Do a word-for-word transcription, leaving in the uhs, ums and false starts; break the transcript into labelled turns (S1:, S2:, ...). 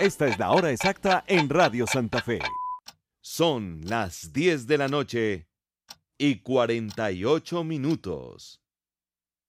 S1: Esta es la hora exacta en Radio Santa Fe. Son las diez de la noche y cuarenta y ocho minutos.